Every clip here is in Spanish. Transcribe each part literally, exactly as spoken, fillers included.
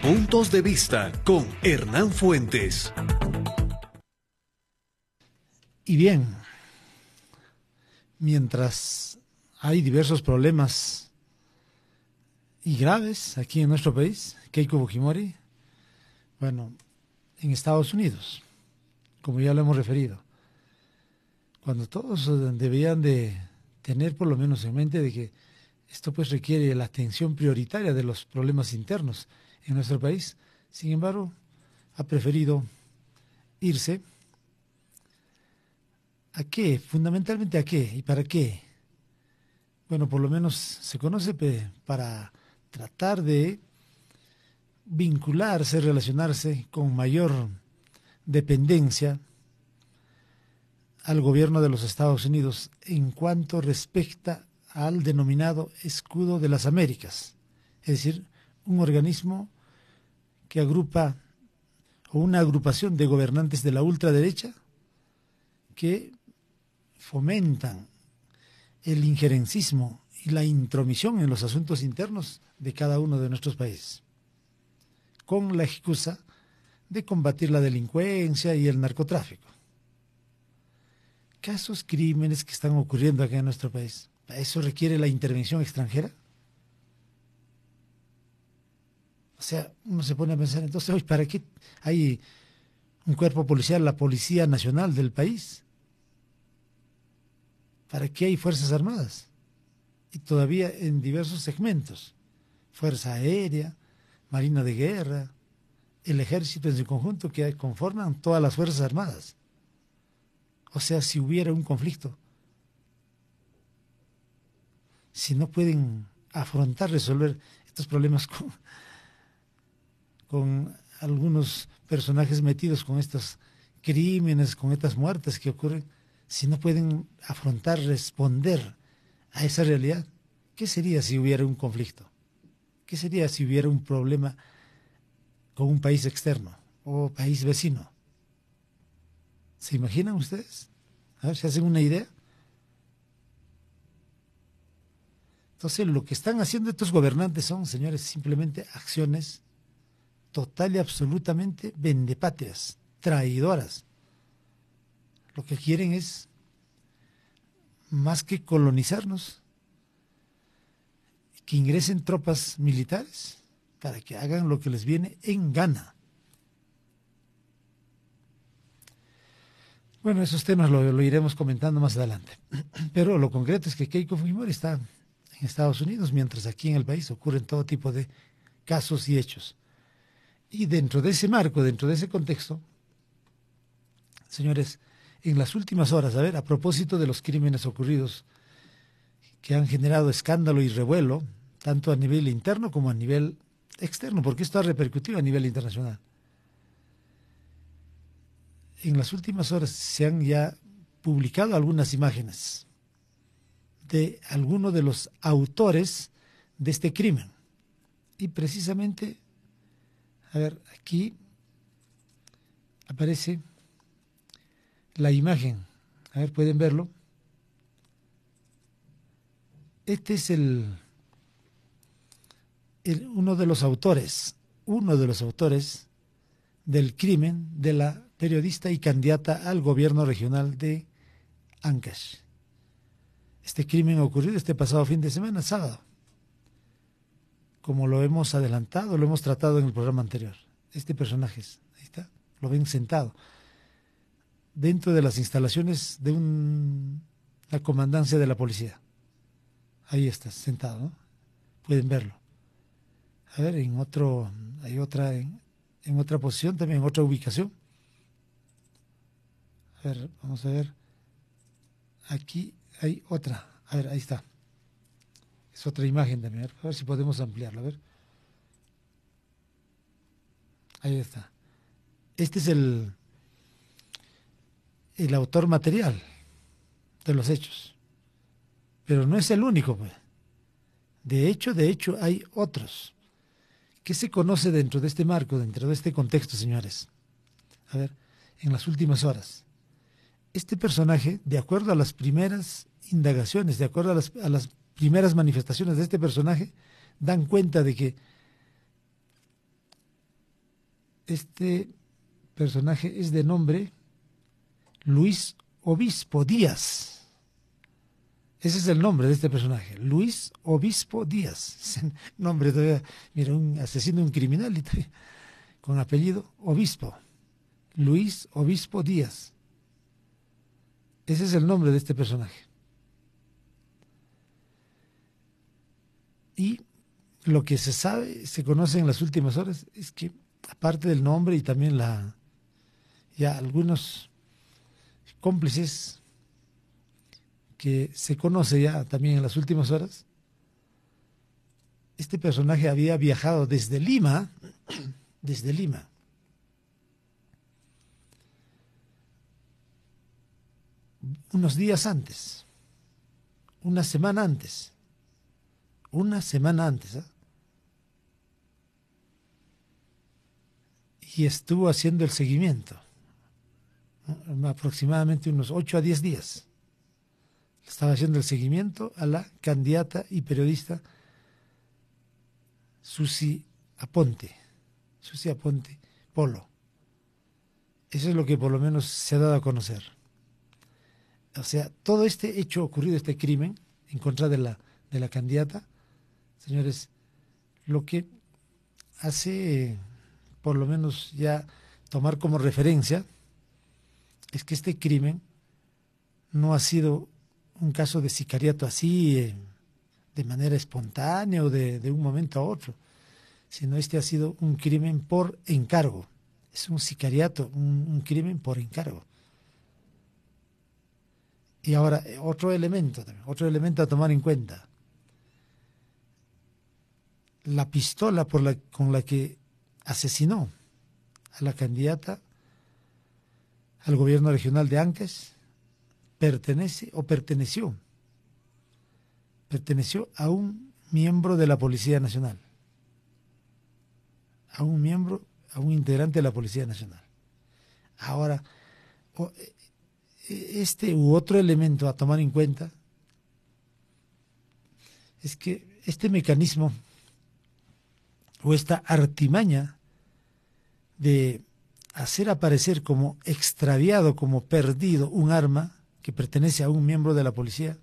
Puntos de Vista con Hernán Fuentes. Y bien, mientras hay diversos problemas y graves aquí en nuestro país, Keiko Fujimori, bueno, en Estados Unidos, como ya lo hemos referido, cuando todos debían de tener por lo menos en mente de que esto pues requiere la atención prioritaria de los problemas internos en nuestro país, sin embargo, ha preferido irse. ¿A qué? Fundamentalmente, ¿a qué? ¿Y para qué? Bueno, por lo menos se conoce para tratar de vincularse, relacionarse con mayor dependencia al gobierno de los Estados Unidos en cuanto respecta al denominado Escudo de las Américas, es decir, un organismo que agrupa, o una agrupación de gobernantes de la ultraderecha que fomentan el injerencismo y la intromisión en los asuntos internos de cada uno de nuestros países, con la excusa de combatir la delincuencia y el narcotráfico. Casos, crímenes que están ocurriendo acá en nuestro país, ¿para eso requiere la intervención extranjera? O sea, uno se pone a pensar, entonces, hoy, ¿para qué hay un cuerpo policial, la Policía Nacional del país? ¿Para qué hay Fuerzas Armadas? Y todavía en diversos segmentos, Fuerza Aérea, Marina de Guerra, el Ejército en su conjunto, que conforman todas las Fuerzas Armadas. O sea, si hubiera un conflicto, si no pueden afrontar, resolver estos problemas con, con algunos personajes metidos con estos crímenes, con estas muertes que ocurren, si no pueden afrontar, responder a esa realidad, ¿qué sería si hubiera un conflicto? ¿Qué sería si hubiera un problema con un país externo o país vecino? ¿Se imaginan ustedes? A ver, ¿se hacen una idea? Entonces, lo que están haciendo estos gobernantes son, señores, simplemente acciones total y absolutamente vendepatrias, traidoras. Lo que quieren es, más que colonizarnos, que ingresen tropas militares para que hagan lo que les viene en gana. Bueno, esos temas lo, lo iremos comentando más adelante. Pero lo concreto es que Keiko Fujimori está en Estados Unidos, mientras aquí en el país ocurren todo tipo de casos y hechos. Y dentro de ese marco, dentro de ese contexto, señores, en las últimas horas, a ver, a propósito de los crímenes ocurridos que han generado escándalo y revuelo, tanto a nivel interno como a nivel externo, porque esto ha repercutido a nivel internacional. En las últimas horas se han ya publicado algunas imágenes de algunos de los autores de este crimen. Y precisamente, a ver, aquí aparece la imagen, a ver, pueden verlo. Este es el, el uno de los autores, uno de los autores del crimen de la periodista y candidata al gobierno regional de Ancash. Este crimen ocurrió este pasado fin de semana, sábado. Como lo hemos adelantado, lo hemos tratado en el programa anterior. Este personaje, ahí está, lo ven sentado dentro de las instalaciones de un, la comandancia de la policía. Ahí está, sentado, ¿no? Pueden verlo. A ver, en otro, hay otra, en, en otra posición también, en otra ubicación. A ver, vamos a ver. Aquí hay otra. A ver, ahí está. Es otra imagen también. A ver, a ver si podemos ampliarla. A ver. Ahí está. Este es el, el autor material de los hechos. Pero no es el único, pues. De hecho, de hecho, hay otros. ¿Qué se conoce dentro de este marco, dentro de este contexto, señores? A ver, en las últimas horas. Este personaje, de acuerdo a las primeras indagaciones, de acuerdo a las, a las primeras manifestaciones de este personaje, dan cuenta de que Este personaje es de nombre Luis Obispo Díaz. Ese es el nombre de este personaje, Luis Obispo Díaz. Ese nombre todavía, mira, un asesino, un criminal, y todavía, con apellido Obispo. Luis Obispo Díaz. Ese es el nombre de este personaje. Y lo que se sabe, se conoce en las últimas horas, es que aparte del nombre y también la ya algunos cómplices que se conoce ya también en las últimas horas, este personaje había viajado desde Lima, desde Lima, unos días antes, una semana antes, una semana antes, ¿eh? Y estuvo haciendo el seguimiento, ¿no? Aproximadamente unos ocho a diez días. Estaba haciendo el seguimiento a la candidata y periodista Susi Aponte, Susi Aponte Polo. Eso es lo que por lo menos se ha dado a conocer. O sea, todo este hecho ocurrido, este crimen en contra de la, de la candidata, señores, lo que hace por lo menos ya tomar como referencia es que este crimen no ha sido un caso de sicariato así, eh, de manera espontánea o de, de un momento a otro, sino este ha sido un crimen por encargo. Es un sicariato, un, un crimen por encargo. Y ahora, otro elemento, otro elemento a tomar en cuenta. La pistola por la, con la que asesinó a la candidata al gobierno regional de Ancash pertenece o perteneció, perteneció a un miembro de la Policía Nacional, a un miembro, a un integrante de la Policía Nacional. Ahora, este u otro elemento a tomar en cuenta es que este mecanismo o esta artimaña de hacer aparecer como extraviado, como perdido un arma que pertenece a un miembro de la policía,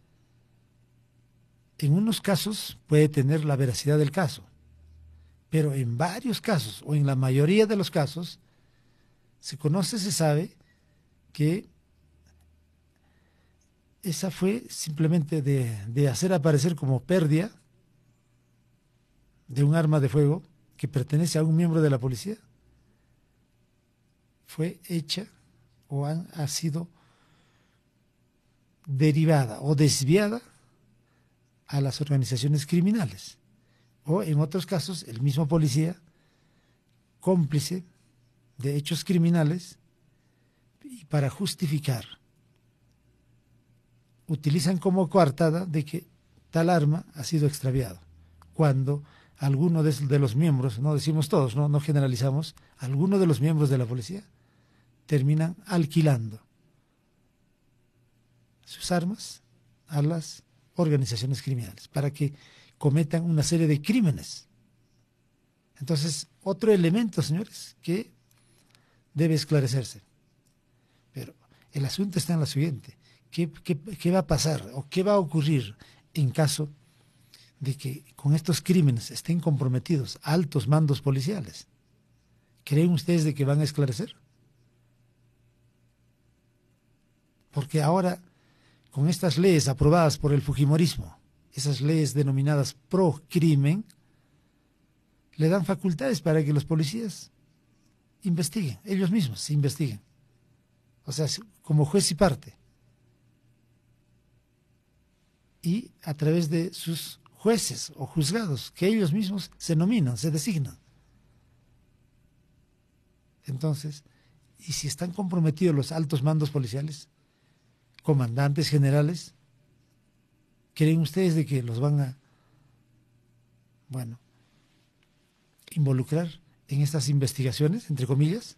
en unos casos puede tener la veracidad del caso, pero en varios casos, o en la mayoría de los casos, se conoce, se sabe que esa fue simplemente de, de hacer aparecer como pérdida de un arma de fuego que pertenece a un miembro de la policía, fue hecha o han, ha sido derivada o desviada a las organizaciones criminales, o en otros casos el mismo policía, cómplice de hechos criminales, y para justificar utilizan como coartada de que tal arma ha sido extraviado, cuando alguno de, de los miembros, no decimos todos, no, no generalizamos, algunos de los miembros de la policía terminan alquilando sus armas a las organizaciones criminales para que cometan una serie de crímenes. Entonces, otro elemento, señores, que debe esclarecerse. Pero el asunto está en la siguiente. ¿Qué, qué, qué va a pasar o qué va a ocurrir en caso de que con estos crímenes estén comprometidos altos mandos policiales? ¿Creen ustedes de que van a esclarecer? Porque ahora, con estas leyes aprobadas por el fujimorismo, esas leyes denominadas pro crimen, le dan facultades para que los policías investiguen, ellos mismos se investiguen. O sea, como juez y parte. Y a través de sus jueces o juzgados, que ellos mismos se nominan, se designan. Entonces, y si están comprometidos los altos mandos policiales, comandantes generales, ¿creen ustedes de que los van a, bueno, involucrar en estas investigaciones, entre comillas?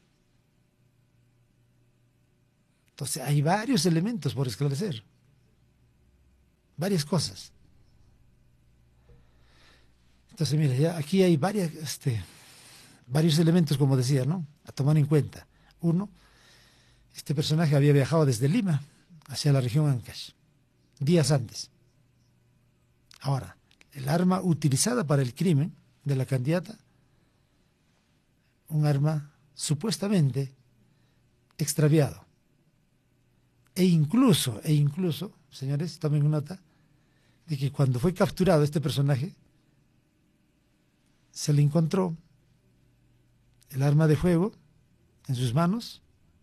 Entonces, hay varios elementos por esclarecer, varias cosas. Entonces, mira, ya aquí hay varias, este, varios elementos, como decía, ¿no?, a tomar en cuenta. Uno, este personaje había viajado desde Lima hacia la región Ancash, días antes. Ahora, el arma utilizada para el crimen de la candidata, un arma supuestamente extraviado. E incluso, e incluso, señores, tomen nota, de que cuando fue capturado este personaje, se le encontró el arma de fuego en sus manos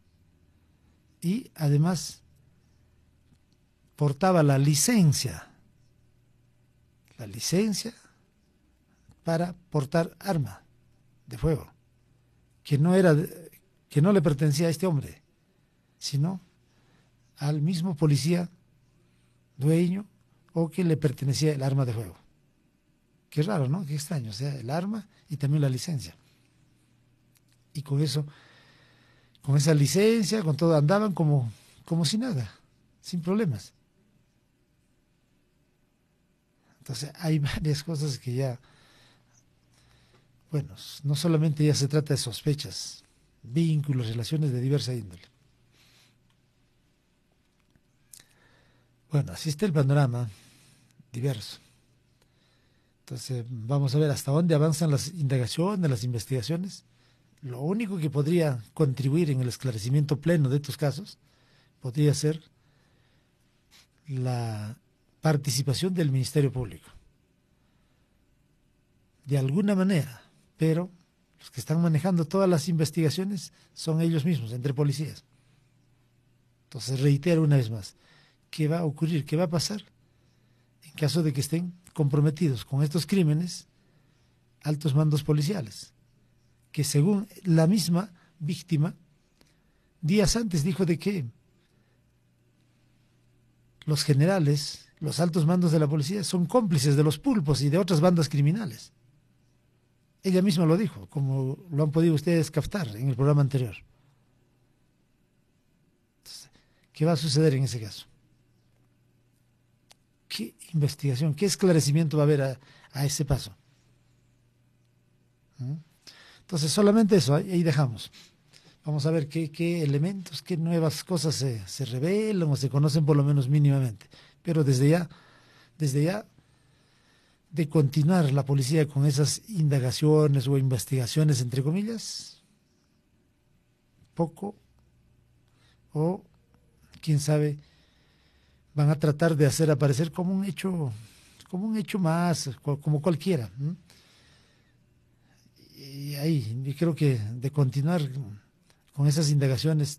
y además portaba la licencia, la licencia para portar arma de fuego, que no era, que no le pertenecía a este hombre, sino al mismo policía dueño o que le pertenecía el arma de fuego. Qué raro, ¿no? Qué extraño, o sea, el arma y también la licencia. Y con eso, con esa licencia, con todo, andaban como, como si nada, sin problemas. Entonces hay varias cosas que ya, bueno, no solamente ya se trata de sospechas, vínculos, relaciones de diversa índole. Bueno, así está el panorama diverso. Entonces vamos a ver hasta dónde avanzan las indagaciones, las investigaciones. Lo único que podría contribuir en el esclarecimiento pleno de estos casos podría ser la participación del Ministerio Público. De alguna manera, pero los que están manejando todas las investigaciones son ellos mismos, entre policías. Entonces reitero una vez más, ¿qué va a ocurrir? ¿Qué va a pasar en caso de que estén comprometidos con estos crímenes altos mandos policiales? Que según la misma víctima, días antes dijo de que los generales, los altos mandos de la policía son cómplices de los pulpos y de otras bandas criminales. Ella misma lo dijo, como lo han podido ustedes captar en el programa anterior. Entonces, ¿qué va a suceder en ese caso? ¿Qué investigación, qué esclarecimiento va a haber a, a ese paso? ¿Mm? Entonces, solamente eso, ahí dejamos. Vamos a ver qué, qué elementos, qué nuevas cosas se, se revelan o se conocen por lo menos mínimamente. Pero desde ya, desde ya, de continuar la policía con esas indagaciones o investigaciones, entre comillas, poco, o quién sabe, van a tratar de hacer aparecer como un hecho, como un hecho más, como cualquiera. ¿Mm? Y ahí, yo creo que de continuar con esas indagaciones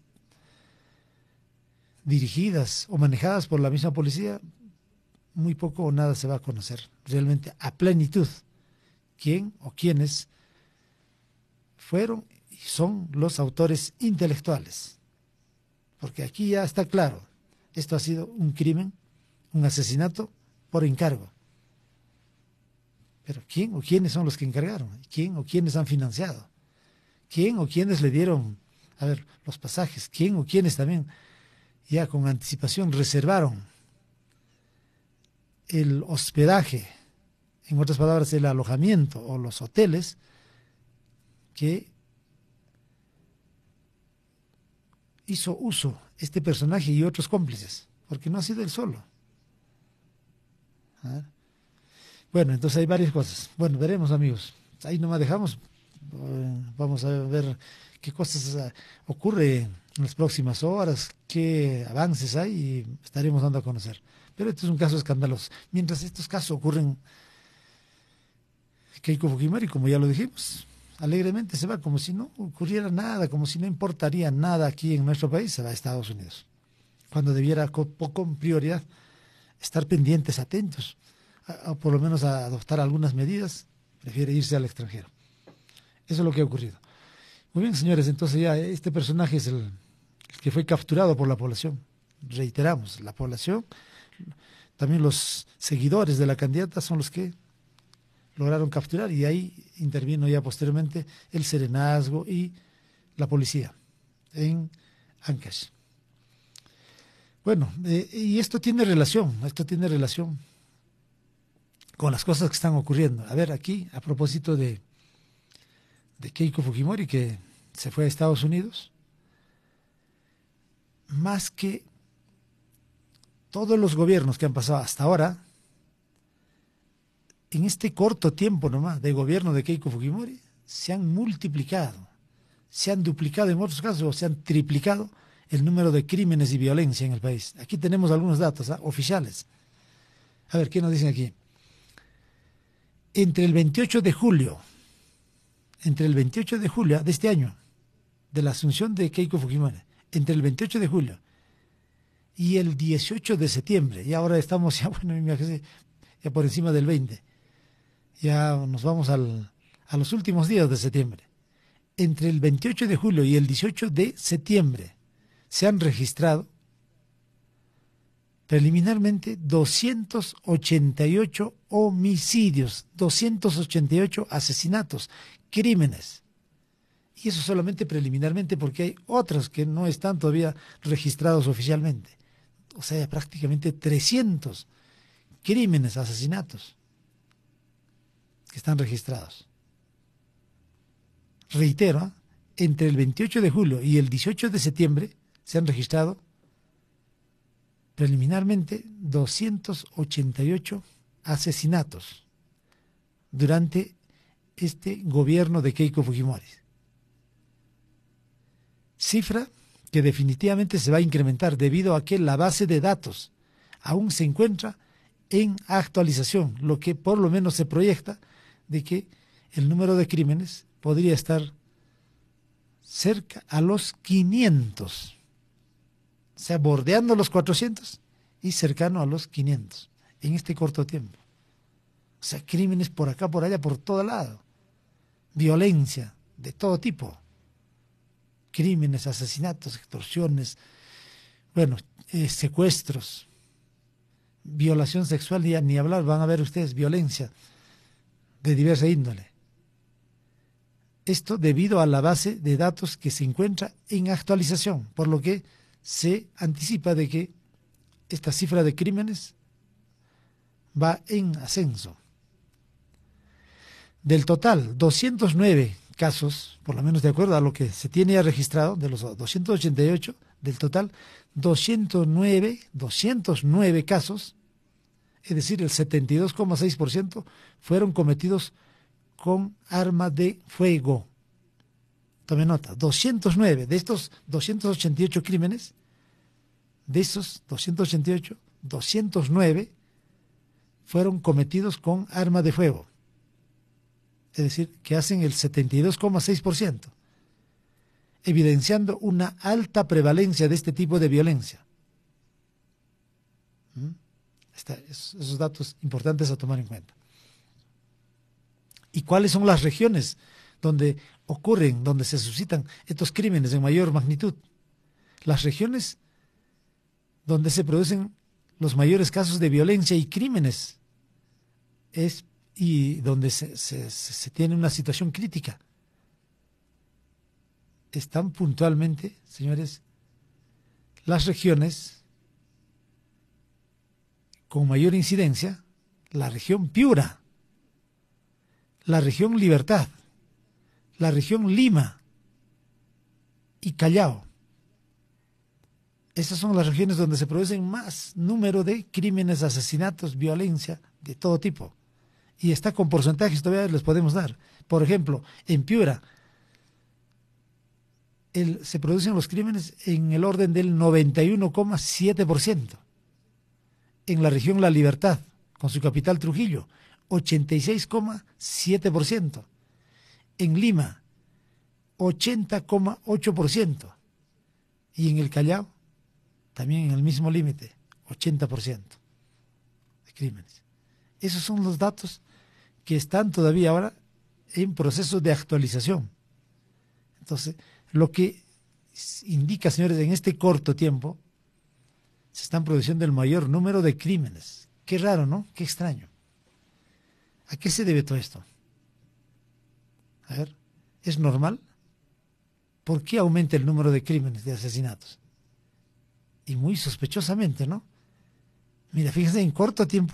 dirigidas o manejadas por la misma policía, muy poco o nada se va a conocer realmente a plenitud quién o quiénes fueron y son los autores intelectuales. Porque aquí ya está claro, esto ha sido un crimen, un asesinato por encargo. Pero ¿quién o quiénes son los que encargaron? ¿Quién o quiénes han financiado? ¿Quién o quiénes le dieron, a ver, los pasajes? ¿Quién o quiénes también ya con anticipación reservaron el hospedaje, en otras palabras, el alojamiento o los hoteles que hizo uso este personaje y otros cómplices? Porque no ha sido él solo. ¿Ah? Bueno, entonces hay varias cosas. Bueno, veremos, amigos. Ahí nomás dejamos. Vamos a ver qué cosas ocurre en las próximas horas, qué avances hay y estaremos dando a conocer. Pero este es un caso escandaloso. Mientras estos casos ocurren, Keiko Fujimori, como ya lo dijimos, alegremente se va como si no ocurriera nada, como si no importaría nada aquí en nuestro país, se va a Estados Unidos. Cuando debiera con, con prioridad estar pendientes, atentos, o por lo menos a adoptar algunas medidas, prefiere irse al extranjero. Eso es lo que ha ocurrido. Muy bien, señores, entonces ya este personaje es el, el que fue capturado por la población. Reiteramos, la población, también los seguidores de la candidata son los que lograron capturar y ahí intervino ya posteriormente el serenazgo y la policía en Ancash. Bueno, eh, y esto tiene relación, esto tiene relación con las cosas que están ocurriendo. A ver, aquí, a propósito de, de Keiko Fujimori, que se fue a Estados Unidos, más que todos los gobiernos que han pasado hasta ahora, en este corto tiempo nomás de gobierno de Keiko Fujimori, se han multiplicado, se han duplicado en otros casos, o se han triplicado el número de crímenes y violencia en el país. Aquí tenemos algunos datos, ¿eh?, oficiales. A ver, ¿qué nos dicen aquí? Entre el veintiocho de julio, entre el veintiocho de julio de este año, de la asunción de Keiko Fujimori, entre el veintiocho de julio y el dieciocho de septiembre, y ahora estamos ya, bueno, ya por encima del veinte, ya nos vamos al, a los últimos días de septiembre. Entre el veintiocho de julio y el dieciocho de septiembre se han registrado preliminarmente doscientos ochenta y ocho homicidios, doscientos ochenta y ocho asesinatos, crímenes. Y eso solamente preliminarmente, porque hay otros que no están todavía registrados oficialmente. O sea, prácticamente trescientos crímenes, asesinatos que están registrados. Reitero, ¿eh?, entre el veintiocho de julio y el dieciocho de septiembre se han registrado preliminarmente doscientos ochenta y ocho asesinatos durante este gobierno de Keiko Fujimori. Cifra que definitivamente se va a incrementar debido a que la base de datos aún se encuentra en actualización, lo que por lo menos se proyecta de que el número de crímenes podría estar cerca a los quinientos, o sea, bordeando los cuatrocientos y cercano a los quinientos en este corto tiempo. O sea, crímenes por acá, por allá, por todo lado, violencia de todo tipo, crímenes, asesinatos, extorsiones, bueno, eh, secuestros, violación sexual, ya ni hablar, van a ver ustedes, violencia de diversa índole. Esto debido a la base de datos que se encuentra en actualización, por lo que se anticipa de que esta cifra de crímenes va en ascenso. Del total, doscientos nueve casos, por lo menos de acuerdo a lo que se tiene ya registrado, de los doscientos ochenta y ocho, del total, doscientos nueve, doscientos nueve casos, es decir, el setenta y dos coma seis por ciento, fueron cometidos con arma de fuego. Tome nota, doscientos nueve de estos doscientos ochenta y ocho crímenes, de esos doscientos ochenta y ocho, doscientos nueve fueron cometidos con arma de fuego. Es decir, que hacen el setenta y dos coma seis por ciento, evidenciando una alta prevalencia de este tipo de violencia. ¿Mm? Está, esos datos importantes a tomar en cuenta. ¿Y cuáles son las regiones donde ocurren, donde se suscitan estos crímenes en mayor magnitud? Las regiones donde se producen los mayores casos de violencia y crímenes es, y donde se, se, se tiene una situación crítica. Están puntualmente, señores, las regiones con mayor incidencia, la región Piura, la región Libertad, la región Lima y Callao. Estas son las regiones donde se producen más número de crímenes, asesinatos, violencia de todo tipo. Y está con porcentajes todavía les podemos dar. Por ejemplo, en Piura el, se producen los crímenes en el orden del noventa y uno coma siete por ciento. En la región La Libertad, con su capital Trujillo, ochenta y seis coma siete por ciento. En Lima, ochenta coma ocho por ciento. Y en el Callao, también en el mismo límite, ochenta por ciento de crímenes. Esos son los datos que están todavía ahora en proceso de actualización. Entonces, lo que indica, señores, en este corto tiempo, se están produciendo el mayor número de crímenes. Qué raro, ¿no? Qué extraño. ¿A qué se debe todo esto? A ver, ¿es normal? ¿Por qué aumenta el número de crímenes, de asesinatos? Y muy sospechosamente, ¿no? Mira, fíjense, en corto tiempo